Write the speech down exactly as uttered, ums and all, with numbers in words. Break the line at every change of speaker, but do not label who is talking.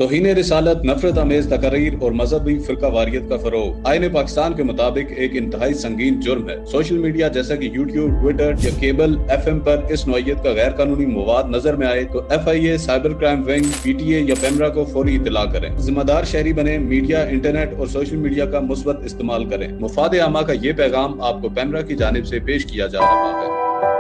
तौहीन रिसालत, नफरत अमेज तकरीर और मजहबी फिरका वारियत का फरोग आईन पाकिस्तान के मुताबिक एक इंतहाई संगीन जुर्म है। सोशल मीडिया जैसा कि यूट्यूब, ट्विटर या केबल एफ एम पर इस नौइयत का गैर कानूनी मवाद नजर में आए तो F I A, cyber crime wing, P T A या पेमरा को फौरी इतला करें। जिम्मेदार शहरी बने, मीडिया, इंटरनेट और सोशल मीडिया का मुस्बत इस्तेमाल करें। मुफाद आमा का ये पैगाम आपको पेमरा की जानिब से पेश किया जा रहा है।